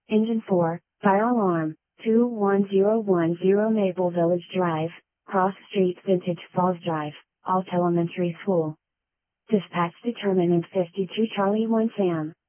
Engine 4, fire alarm, 21010 Maple Village Drive, Cross Street Vintage Falls Drive, Alt Elementary School. Dispatch determinant 52 Charlie 1 Sam.